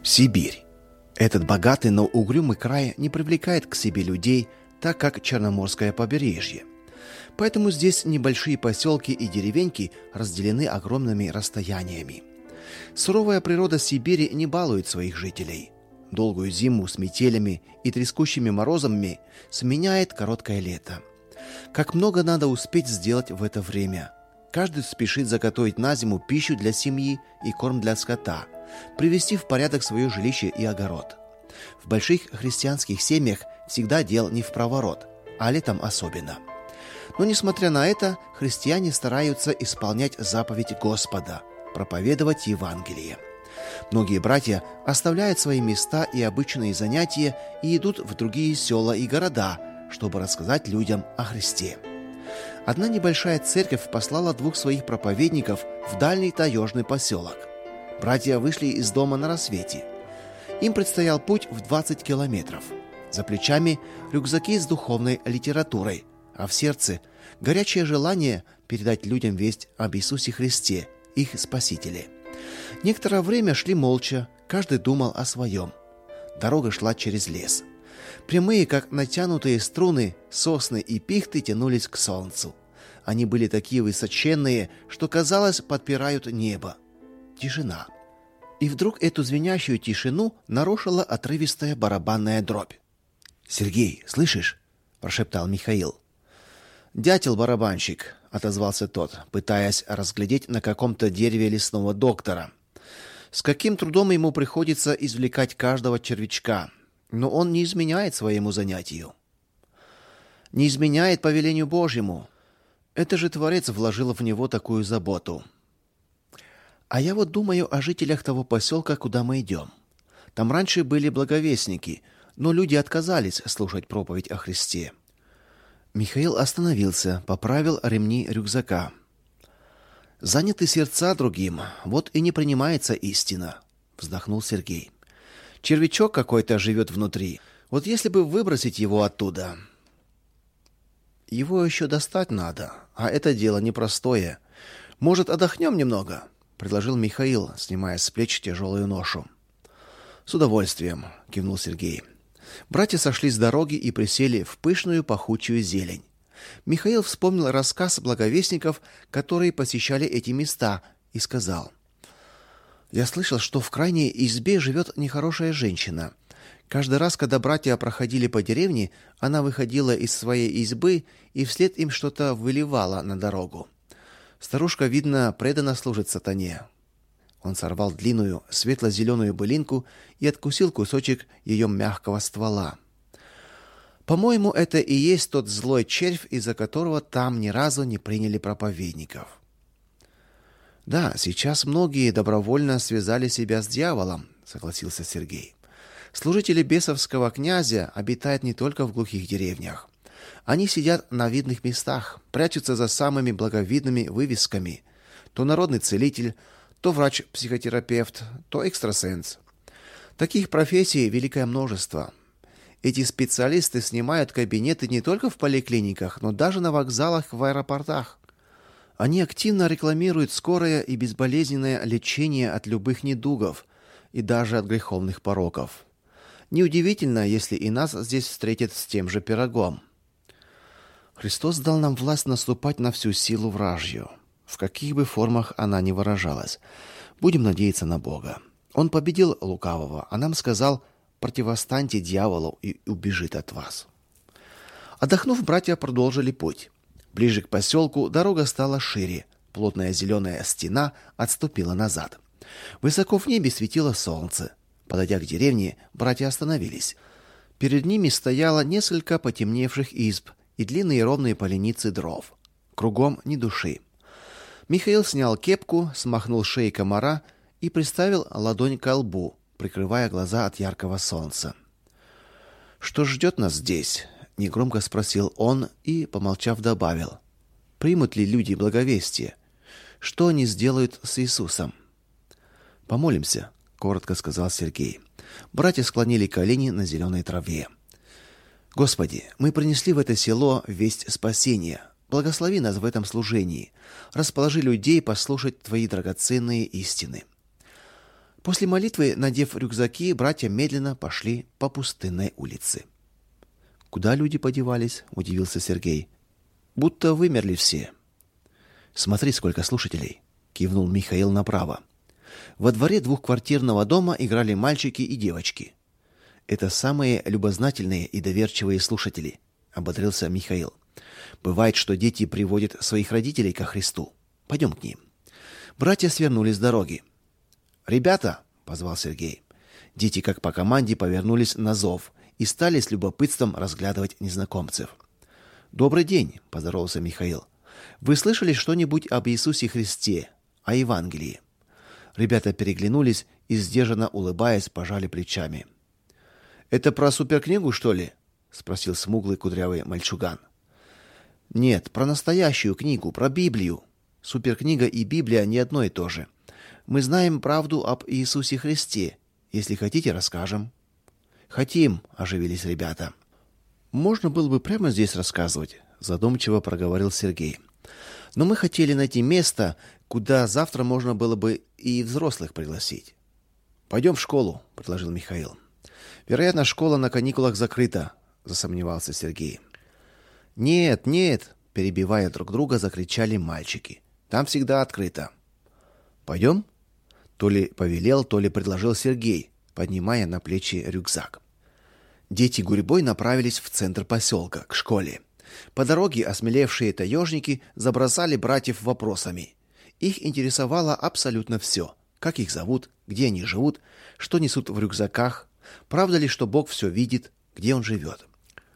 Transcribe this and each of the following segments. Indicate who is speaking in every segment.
Speaker 1: Сибирь. Этот богатый, но угрюмый край не привлекает к себе людей, так как Черноморское побережье. Поэтому здесь небольшие поселки и деревеньки разделены огромными расстояниями. Суровая природа Сибири не балует своих жителей. Долгую зиму с метелями и трескучими морозами сменяет короткое лето. Как много надо успеть сделать в это время. Каждый спешит заготовить на зиму пищу для семьи и корм для скота, привести в порядок свое жилище и огород. В больших христианских семьях всегда дел не впроворот, а летом особенно. Но, несмотря на это, христиане стараются исполнять заповедь Господа – проповедовать Евангелие. Многие братья оставляют свои места и обычные занятия и идут в другие села и города, чтобы рассказать людям о Христе. Одна небольшая церковь послала 2 своих проповедников в дальний таежный поселок. Братья вышли из дома на рассвете. Им предстоял путь в 20 километров. За плечами рюкзаки с духовной литературой, а в сердце горячее желание передать людям весть об Иисусе Христе, их Спасителе. Некоторое время шли молча, каждый думал о своем. Дорога шла через лес. Прямые, как натянутые струны, сосны и пихты тянулись к солнцу. Они были такие высоченные, что, казалось, подпирают небо. Тишина. И вдруг эту звенящую тишину нарушила отрывистая барабанная дробь. «Сергей, слышишь?» – прошептал Михаил. «Дятел-барабанщик», – отозвался тот, пытаясь разглядеть на каком-то дереве лесного доктора. С каким трудом ему приходится извлекать каждого червячка, но он не изменяет своему занятию. Не изменяет повелению Божьему. Это же Творец вложил в него такую заботу. А я вот думаю о жителях того поселка, куда мы идем. Там раньше были благовестники, но люди отказались слушать проповедь о Христе. Михаил остановился, поправил ремни рюкзака. «Заняты сердца другим, вот и не принимается истина», — вздохнул Сергей. «Червячок какой-то живет внутри. Вот если бы выбросить его оттуда...» «Его еще достать надо, а это дело непростое. Может, отдохнем немного?» — предложил Михаил, снимая с плеч тяжелую ношу. «С удовольствием», — кивнул Сергей. Братья сошли с дороги и присели в пышную пахучую зелень. Михаил вспомнил рассказ благовестников, которые посещали эти места, и сказал: «Я слышал, что в крайней избе живет нехорошая женщина. Каждый раз, когда братья проходили по деревне, она выходила из своей избы и вслед им что-то выливала на дорогу. Старушка, видно, преданно служит сатане». Он сорвал длинную светло-зеленую былинку и откусил кусочек ее мягкого ствола. «По-моему, это и есть тот злой червь, из-за которого там ни разу не приняли проповедников». «Да, сейчас многие добровольно связали себя с дьяволом», — согласился Сергей. «Служители бесовского князя обитают не только в глухих деревнях. Они сидят на видных местах, прячутся за самыми благовидными вывесками. То народный целитель, то врач-психотерапевт, то экстрасенс. Таких профессий великое множество. Эти специалисты снимают кабинеты не только в поликлиниках, но даже на вокзалах, в аэропортах. Они активно рекламируют скорое и безболезненное лечение от любых недугов и даже от греховных пороков. Неудивительно, если и нас здесь встретят с тем же пирогом. Христос дал нам власть наступать на всю силу вражью, в каких бы формах она ни выражалась. Будем надеяться на Бога. Он победил лукавого, а нам сказал: противостаньте дьяволу, и убежит от вас. Отдохнув, братья продолжили путь. Ближе к поселку дорога стала шире, плотная зеленая стена отступила назад. Высоко в небе светило солнце. Подойдя к деревне, братья остановились. Перед ними стояло несколько потемневших изб и длинные ровные поленицы дров. Кругом ни души. Михаил снял кепку, смахнул с шеи комара и приставил ладонь к лбу, прикрывая глаза от яркого солнца. «Что ждет нас здесь?» — негромко спросил он и, помолчав, добавил: «Примут ли люди благовестие? Что они сделают с Иисусом?» «Помолимся», — коротко сказал Сергей. Братья склонили колени на зеленой траве. «Господи, мы принесли в это село весть спасения. Благослови нас в этом служении. Расположи людей послушать Твои драгоценные истины». После молитвы, надев рюкзаки, братья медленно пошли по пустынной улице. Куда люди подевались? Удивился Сергей. Будто вымерли все. Смотри, сколько слушателей, кивнул Михаил направо. Во дворе двухквартирного дома играли мальчики и девочки. Это самые любознательные и доверчивые слушатели, ободрился Михаил. Бывает, что дети приводят своих родителей ко Христу. Пойдем к ним. Братья свернули с дороги. «Ребята!» — позвал Сергей. Дети, как по команде, повернулись на зов и стали с любопытством разглядывать незнакомцев. «Добрый день!» — поздоровался Михаил. «Вы слышали что-нибудь об Иисусе Христе, о Евангелии?» Ребята переглянулись и, сдержанно улыбаясь, пожали плечами. «Это про суперкнигу, что ли?» — спросил смуглый кудрявый мальчуган. «Нет, про настоящую книгу, про Библию. Суперкнига и Библия не одно и то же. Мы знаем правду об Иисусе Христе. Если хотите, расскажем». «Хотим», — оживились ребята. «Можно было бы прямо здесь рассказывать», — задумчиво проговорил Сергей. «Но мы хотели найти место, куда завтра можно было бы и взрослых пригласить». «Пойдем в школу», — предложил Михаил. «Вероятно, школа на каникулах закрыта», — засомневался Сергей. «Нет, нет», — перебивая друг друга, закричали мальчики. «Там всегда открыто». «Пойдем?» То ли повелел, то ли предложил Сергей, поднимая на плечи рюкзак. Дети гурьбой направились в центр поселка, к школе. По дороге осмелевшие таежники забросали братьев вопросами. Их интересовало абсолютно все: как их зовут, где они живут, что несут в рюкзаках, правда ли, что Бог все видит, где он живет.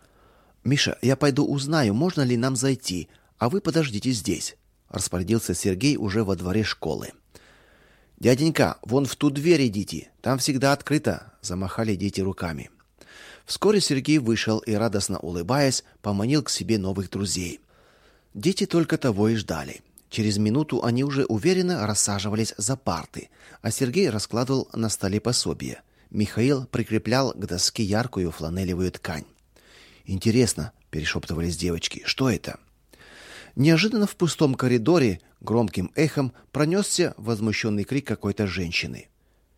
Speaker 1: «Миша, я пойду узнаю, можно ли нам зайти, а вы подождите здесь», — распорядился Сергей уже во дворе школы. «Дяденька, вон в ту дверь идите, там всегда открыто», — замахали дети руками. Вскоре Сергей вышел и, радостно улыбаясь, поманил к себе новых друзей. Дети только того и ждали. Через минуту они уже уверенно рассаживались за парты, а Сергей раскладывал на столе пособие. Михаил прикреплял к доске яркую фланелевую ткань. «Интересно», — перешептывались девочки, — «что это?» Неожиданно в пустом коридоре громким эхом пронесся возмущенный крик какой-то женщины.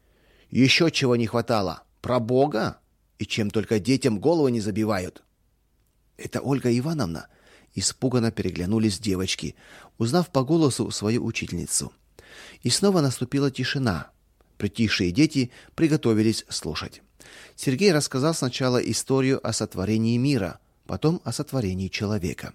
Speaker 1: «Еще чего не хватало! Про Бога? И чем только детям голову не забивают!» «Это Ольга Ивановна!» Испуганно переглянулись девочки, узнав по голосу свою учительницу. И снова наступила тишина. Притихшие дети приготовились слушать. Сергей рассказал сначала историю о сотворении мира, потом о сотворении человека.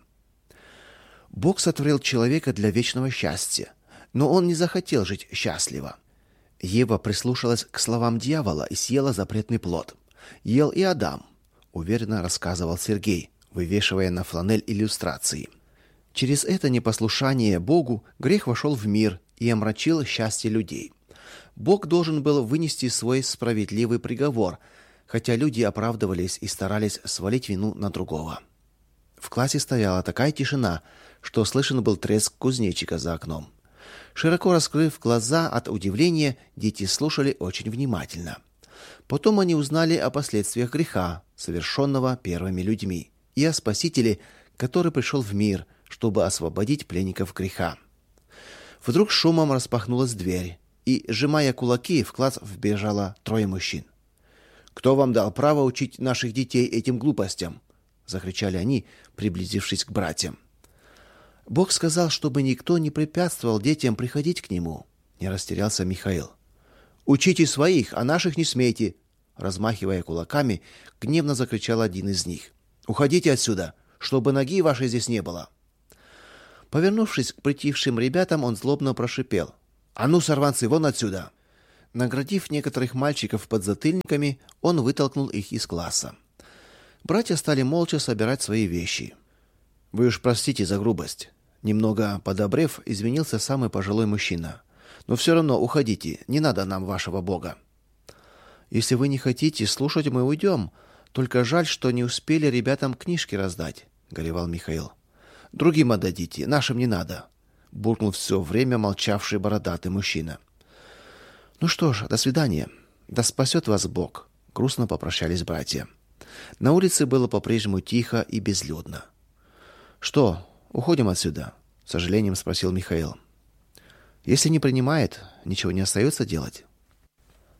Speaker 1: Бог сотворил человека для вечного счастья, но он не захотел жить счастливо. Ева прислушалась к словам дьявола и съела запретный плод. Ел и Адам, уверенно рассказывал Сергей, вывешивая на фланель иллюстрации. Через это непослушание Богу грех вошел в мир и омрачил счастье людей. Бог должен был вынести свой справедливый приговор, хотя люди оправдывались и старались свалить вину на другого. В классе стояла такая тишина, что слышен был треск кузнечика за окном. Широко раскрыв глаза от удивления, дети слушали очень внимательно. Потом они узнали о последствиях греха, совершенного первыми людьми, и о Спасителе, который пришел в мир, чтобы освободить пленников греха. Вдруг шумом распахнулась дверь, и, сжимая кулаки, в класс вбежало 3 мужчин. «Кто вам дал право учить наших детей этим глупостям?» — закричали они, приблизившись к братьям. «Бог сказал, чтобы никто не препятствовал детям приходить к нему», — не растерялся Михаил. «Учите своих, а наших не смейте!» Размахивая кулаками, гневно закричал один из них. «Уходите отсюда, чтобы ноги вашей здесь не было!» Повернувшись к притихшим ребятам, он злобно прошипел: «А ну, сорванцы, вон отсюда!» Наградив некоторых мальчиков подзатыльниками, он вытолкнул их из класса. Братья стали молча собирать свои вещи. «Вы уж простите за грубость», — немного подобрев, извинился самый пожилой мужчина. «Но все равно уходите, не надо нам вашего Бога». «Если вы не хотите слушать, мы уйдем. Только жаль, что не успели ребятам книжки раздать», — горевал Михаил. «Другим отдадите, нашим не надо», — буркнул все время молчавший бородатый мужчина. «Ну что ж, до свидания. Да спасет вас Бог», — грустно попрощались братья. На улице было по-прежнему тихо и безлюдно. «Что, уходим отсюда?» — с сожалением спросил Михаил. «Если не принимает, ничего не остается делать».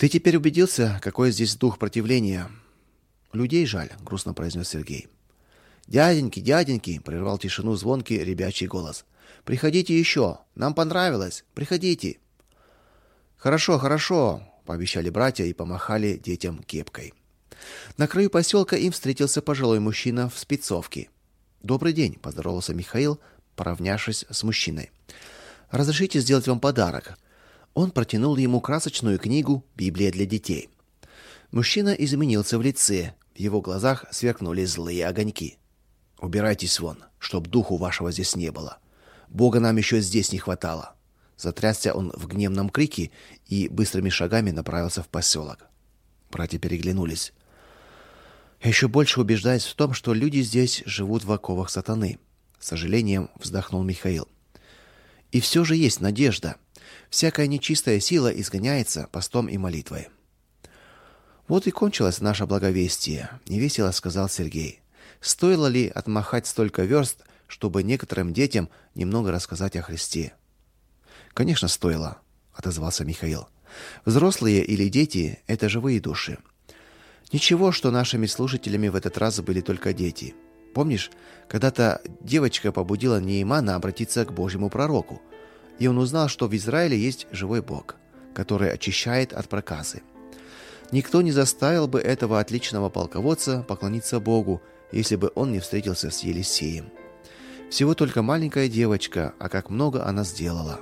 Speaker 1: Ты теперь убедился, какой здесь дух противления? Людей жаль, грустно произнес Сергей. Дяденьки, дяденьки, прервал тишину звонкий ребячий голос. Приходите еще, нам понравилось. Приходите. Хорошо, хорошо, пообещали братья и помахали детям кепкой. На краю поселка им встретился пожилой мужчина в спецовке. Добрый день, поздоровался Михаил, поравнявшись с мужчиной. Разрешите сделать вам подарок. Он протянул ему красочную книгу Библия для детей. Мужчина изменился в лице, в его глазах сверкнули злые огоньки. Убирайтесь вон, чтоб духу вашего здесь не было. Бога нам еще здесь не хватало. Затрясся он в гневном крике и быстрыми шагами направился в поселок. Братья переглянулись. Я еще больше убеждаюсь в том, что люди здесь живут в оковах сатаны, с сожалением вздохнул Михаил. И все же есть надежда. Всякая нечистая сила изгоняется постом и молитвой. Вот и кончилось наше благовестие, невесело сказал Сергей. Стоило ли отмахать столько верст, чтобы некоторым детям немного рассказать о Христе? Конечно, стоило, отозвался Михаил. Взрослые или дети это живые души. Ничего, что нашими слушателями в этот раз были только дети. Помнишь, когда-то девочка побудила Неемана обратиться к Божьему пророку, и он узнал, что в Израиле есть живой Бог, который очищает от проказы. Никто не заставил бы этого отличного полководца поклониться Богу, если бы он не встретился с Елисеем. Всего только маленькая девочка, а как много она сделала.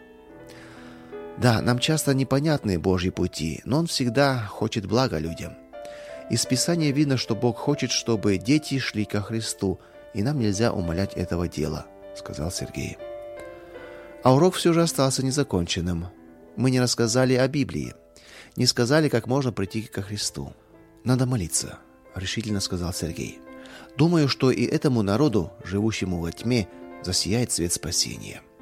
Speaker 1: Да, нам часто непонятны Божьи пути, но он всегда хочет блага людям. Из Писания видно, что Бог хочет, чтобы дети шли ко Христу, и нам нельзя умалять этого дела, сказал Сергей. А урок все же остался незаконченным. Мы не рассказали о Библии, не сказали, как можно прийти ко Христу. Надо молиться, решительно сказал Сергей. Думаю, что и этому народу, живущему во тьме, засияет свет спасения.